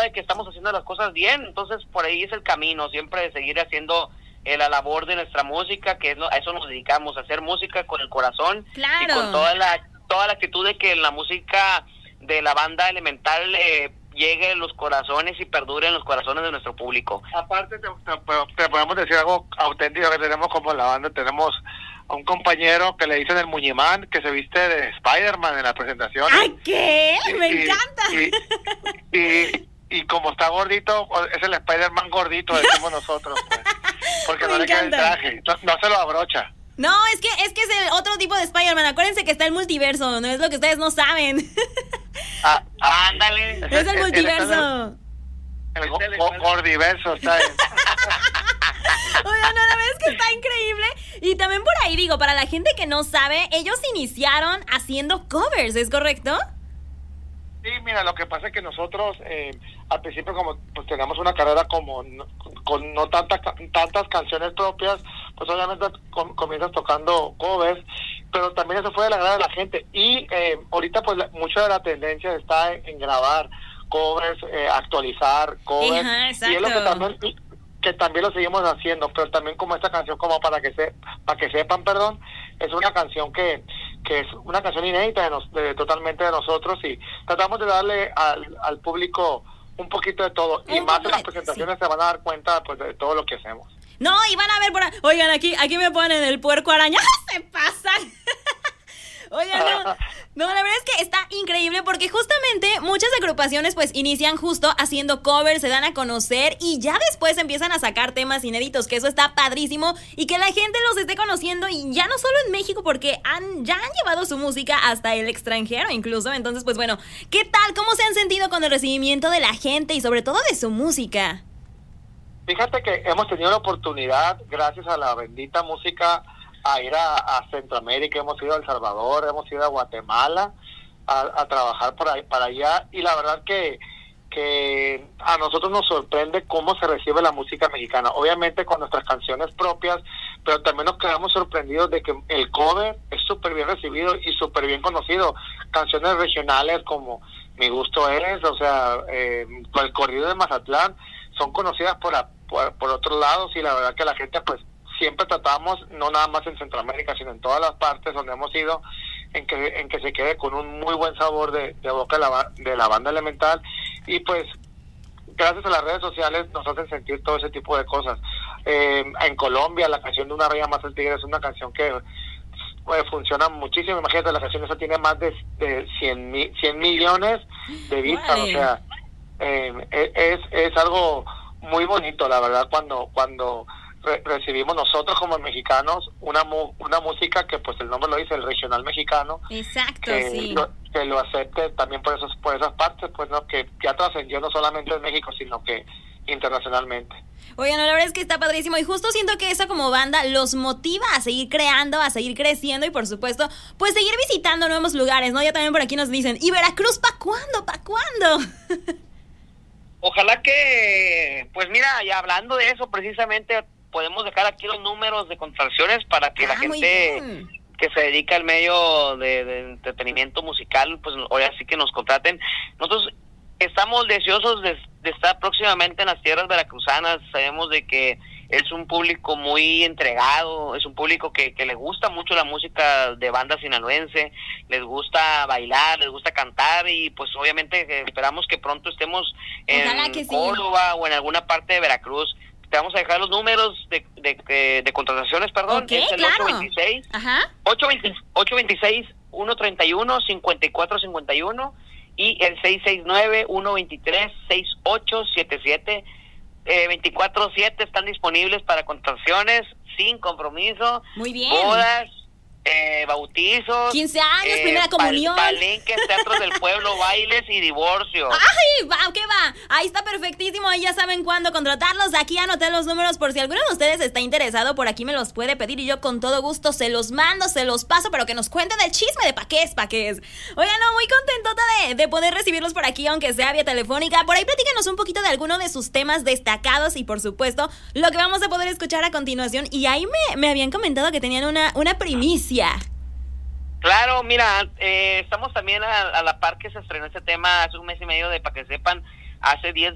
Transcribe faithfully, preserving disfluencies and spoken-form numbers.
de que estamos haciendo las cosas bien. Entonces por ahí es el camino, siempre de seguir haciendo eh, la labor de nuestra música, que es lo, a eso nos dedicamos, a hacer música con el corazón. Claro. Y con toda la toda la actitud de que la música de la banda Elemental eh, llegue en los corazones y perdure en los corazones de nuestro público. Aparte te, te, te podemos decir algo auténtico que tenemos como la banda. Tenemos a un compañero que le dicen el Muñimán, que se viste de Spider-Man en la presentación. ¡Ay, qué! Y, ¡Me y, encanta! Y, y, y como está gordito, es el Spider-Man gordito, decimos nosotros, pues, porque Me no le queda el encanta. traje, no, no se lo abrocha. No, es que es que es el otro tipo de Spider-Man. Acuérdense que está el multiverso, no es lo que ustedes no saben. Ah, ah, Ándale. Es el multiverso. El, el go, go, gordiverso está en... Oigan, no, la verdad es que está increíble. Y también por ahí digo, para la gente que no sabe, ellos iniciaron haciendo covers, ¿es correcto? Sí, mira, lo que pasa es que nosotros eh, al principio como pues teníamos una carrera como no, con no tantas tantas canciones propias, pues obviamente com, comienzas tocando covers, pero también eso fue de la agrado de la gente. Y eh, ahorita pues la, mucha de la tendencia está en, en grabar covers, eh, actualizar covers. Ajá, y es lo que también que también lo seguimos haciendo, pero también como esta canción, como para que se para que sepan, perdón, es una canción que que es una canción inédita de, nos, de totalmente de nosotros, y tratamos de darle al, al público un poquito de todo, y Un más poco en las de- presentaciones sí. se van a dar cuenta pues de todo lo que hacemos. No, y van a ver por ahí. Oigan, aquí, aquí me ponen el puerco araña. ¡Se pasan! Oigan, no, no, la verdad es que está increíble porque justamente muchas agrupaciones pues inician justo haciendo covers, se dan a conocer y ya después empiezan a sacar temas inéditos, que eso está padrísimo y que la gente los esté conociendo y ya no solo en México porque han, ya han llevado su música hasta el extranjero incluso. Entonces pues bueno, ¿qué tal? ¿Cómo se han sentido con el recibimiento de la gente y sobre todo de su música? Fíjate que hemos tenido la oportunidad, gracias a la bendita música, a ir a, a Centroamérica, hemos ido a El Salvador, hemos ido a Guatemala a, a trabajar por ahí, para allá, y la verdad que, que a nosotros nos sorprende cómo se recibe la música mexicana, obviamente con nuestras canciones propias, pero también nos quedamos sorprendidos de que el cover es súper bien recibido y súper bien conocido. Canciones regionales como Mi Gusto Eres, o sea, eh, el corrido de Mazatlán, son conocidas por, a, por, por otros lados, y la verdad que la gente pues siempre tratamos, no nada más en Centroamérica, sino en todas las partes donde hemos ido, en que en que se quede con un muy buen sabor de, de boca de la, de la banda Elemental, y pues gracias a las redes sociales nos hacen sentir todo ese tipo de cosas. Eh, en Colombia, la canción de Una Raya Más el Tigre es una canción que pues, funciona muchísimo. Imagínate, la canción esa tiene más de, de cien, mi, cien millones de vistas, Vale. o sea, eh, es, es algo muy bonito, la verdad, cuando cuando re- recibimos nosotros como mexicanos una mu- una música que pues el nombre lo dice, el regional mexicano, Exacto, que, sí. lo, que lo acepte también por esos por esas partes, pues no, que ya trascendió no solamente en México, sino que internacionalmente. Oigan, la verdad es que está padrísimo y justo siento que eso como banda los motiva a seguir creando, a seguir creciendo y por supuesto, pues seguir visitando nuevos lugares, ¿no? Ya también por aquí nos dicen, ¿y Veracruz pa' cuándo? ¿Pa' cuándo? Ojalá que, pues mira, ya hablando de eso, precisamente podemos dejar aquí los números de contrataciones para que Ah, la muy gente bien. que se dedica al medio de, de entretenimiento musical, pues ahora sí que nos contraten. Nosotros estamos deseosos de, de estar próximamente en las tierras veracruzanas. Sabemos de que es un público muy entregado, es un público que, que le gusta mucho la música de banda sinaloense, les gusta bailar, les gusta cantar, y pues obviamente eh, esperamos que pronto estemos Ojalá en que sí. Córdoba o en alguna parte de Veracruz. Te vamos a dejar los números de, de, de, de contrataciones, perdón. Ok, es el claro. ocho veintiséis, Ajá. ocho veinte, ocho veintiséis, uno treinta y uno, cincuenta y cuatro cincuenta y uno y el seis seis nueve, uno veintitrés, sesenta y ocho setenta y siete. Eh, veinticuatro siete están disponibles para contrataciones sin compromiso. Muy bien. Bodas, eh, bautizos, quince años, eh, primera pal- comunión. palenques, teatros del pueblo, bailes y divorcios. ¡Ay, va, qué va! Ahí está perfectísimo, ahí ya saben cuándo contratarlos. Aquí anoté los números por si alguno de ustedes está interesado, por aquí me los puede pedir y yo con todo gusto se los mando, se los paso, pero que nos cuenten el chisme de pa' qué es, pa' qué es. Oigan, no, muy contentota de, de poder recibirlos por aquí, aunque sea vía telefónica. Por ahí platícanos un poquito de alguno de sus temas destacados y por supuesto lo que vamos a poder escuchar a continuación. Y ahí me, me habían comentado que tenían una, una primicia. Claro, mira, eh, estamos también a, a la par que se estrenó este tema hace un mes y medio de, para que sepan, hace diez